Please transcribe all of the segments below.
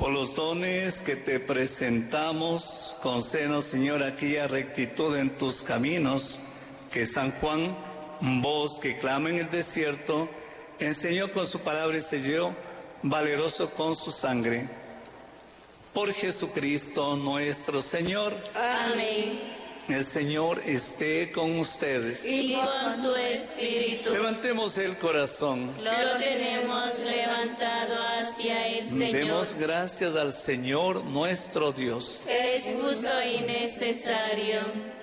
Por los dones que te presentamos, concédenos, Señor, aquella rectitud en tus caminos que San Juan, voz que clama en el desierto, enseñó con su palabra y selló valeroso con su sangre. Por Jesucristo nuestro Señor. Amén. El Señor esté con ustedes. Y con tu espíritu. Levantemos el corazón. Lo tenemos levantado hacia el Señor. Demos gracias al Señor nuestro Dios. Es justo y necesario.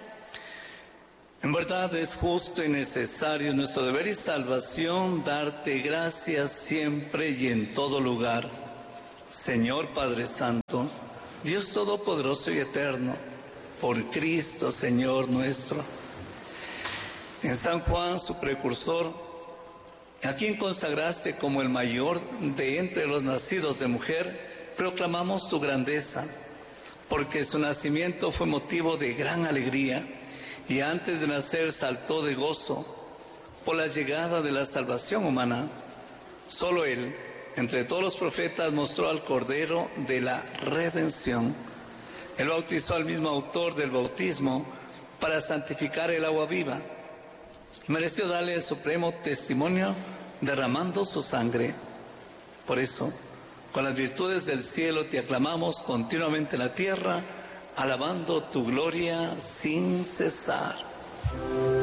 En verdad es justo y necesario, nuestro deber y salvación, darte gracias siempre y en todo lugar. Señor Padre Santo, Dios Todopoderoso y Eterno, por Cristo, Señor nuestro. En San Juan, su precursor, a quien consagraste como el mayor de entre los nacidos de mujer, proclamamos tu grandeza, porque su nacimiento fue motivo de gran alegría, y antes de nacer saltó de gozo por la llegada de la salvación humana. Solo Él, entre todos los profetas, mostró al Cordero de la redención. Él bautizó al mismo autor del bautismo para santificar el agua viva. Mereció darle el supremo testimonio derramando su sangre. Por eso, con las virtudes del cielo te aclamamos continuamente en la tierra, alabando tu gloria sin cesar.